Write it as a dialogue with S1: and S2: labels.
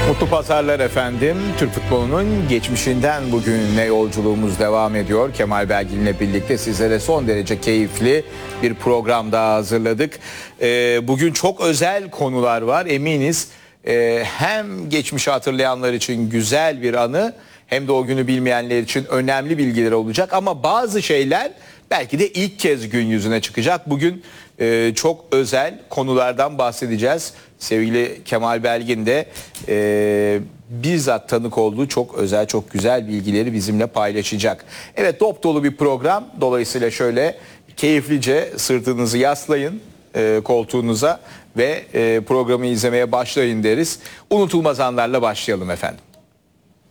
S1: Mutlu pazarlar efendim. Türk futbolunun geçmişinden bugüne yolculuğumuz devam ediyor. Kemal Belgin'le birlikte sizlere son derece keyifli bir program daha hazırladık. Bugün çok özel konular var. Eminiz hem geçmişi hatırlayanlar için güzel bir anı hem de o günü bilmeyenler için önemli bilgiler olacak. Ama bazı şeyler belki de ilk kez gün yüzüne çıkacak. Bugün çok özel konulardan bahsedeceğiz. Sevgili Kemal Belgin de bizzat tanık olduğu çok özel, çok güzel bilgileri bizimle paylaşacak. Evet, dop dolu bir program. Dolayısıyla şöyle keyiflice sırtınızı yaslayın koltuğunuza ve programı izlemeye başlayın deriz. Unutulmaz anlarla başlayalım efendim.